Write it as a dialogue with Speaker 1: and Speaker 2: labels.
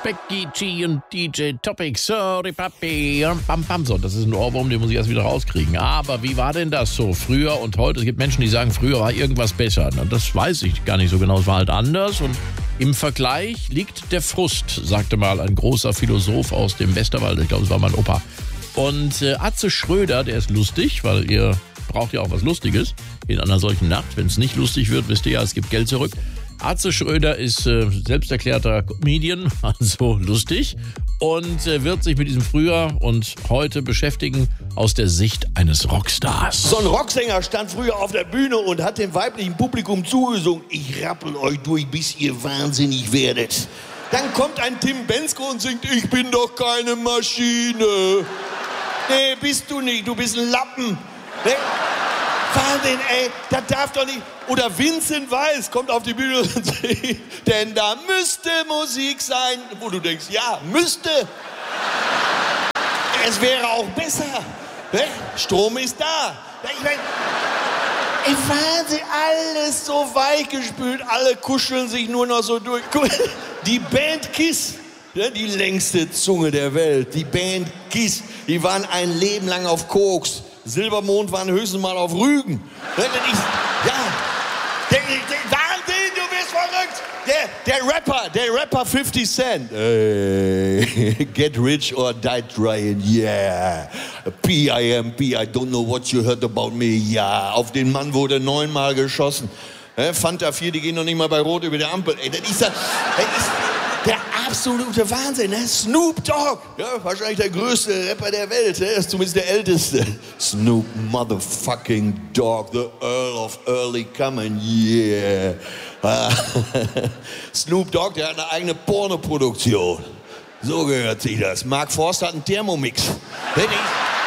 Speaker 1: Becky G und DJ Topic, sorry Papi, bam bam so. Das ist ein Ohrwurm, den muss ich erst wieder rauskriegen. Aber wie war denn das so früher und heute? Es gibt Menschen, die sagen, früher war irgendwas besser. Na, das weiß ich gar nicht so genau. Es war halt anders und im Vergleich liegt der Frust, sagte mal ein großer Philosoph aus dem Westerwald. Ich glaube, es war mein Opa. Und Atze Schröder, der ist lustig, weil ihr braucht ja auch was Lustiges in einer solchen Nacht. Wenn es nicht lustig wird, wisst ihr ja, es gibt Geld zurück. Atze Schröder ist selbsterklärter Comedian, also lustig, und wird sich mit diesem Früher und heute beschäftigen aus der Sicht eines Rockstars.
Speaker 2: So ein Rocksänger stand früher auf der Bühne und hat dem weiblichen Publikum zugesungen: Ich rappel euch durch, bis ihr wahnsinnig werdet. Dann kommt ein Tim Bendzko und singt: Ich bin doch keine Maschine. Nee, bist du nicht, du bist ein Lappen. Nee? Wahnsinn, ey, das darf doch nicht. Oder Vincent Weiss kommt auf die Bühne und singt: Denn da müsste Musik sein. Wo du denkst, ja, müsste. Es wäre auch besser. Ne? Strom ist da. Ich mein, ey, Wahnsinn, alles so weichgespült. Alle kuscheln sich nur noch so durch. Die Band Kiss, ne, die längste Zunge der Welt. Die Band Kiss, die waren ein Leben lang auf Koks. Silbermond waren höchstens mal auf Rügen. Ja, Wahnsinn, du bist verrückt. Der Rapper 50 Cent. Get rich or die trying, yeah. P.I.M.P., I don't know what you heard about me, ja. Auf den Mann wurde 9-mal geschossen. Fanta 4, die gehen noch nicht mal bei Rot über der Ampel. Ey, das ist der absolute Wahnsinn, ne? Snoop Dogg, ja, wahrscheinlich der größte Rapper der Welt, ne? Ist zumindest der älteste. Snoop Motherfucking Dogg, the Earl of Early Coming, yeah. Snoop Dogg, der hat eine eigene Pornoproduktion. So gehört sich das. Mark Forster hat einen Thermomix.